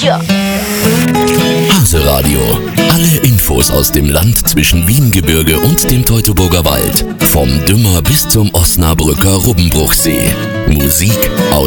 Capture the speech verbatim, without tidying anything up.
Tja. Haseradio. Alle Infos aus dem Land zwischen Wiengebirge und dem Teutoburger Wald. Vom Dümmer bis zum Osnabrücker Rubbenbruchsee. Musik aus